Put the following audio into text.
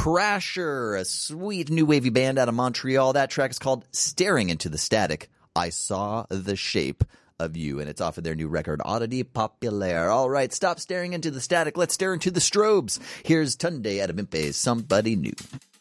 Crasher, a sweet new wavy band out of Montreal. That track is called Staring Into the Static. I Saw the Shape of You, and it's off of their new record, Oddity Populaire. All right, stop staring into the static. Let's stare into the strobes. Here's Tunde Adebimpe's Somebody New.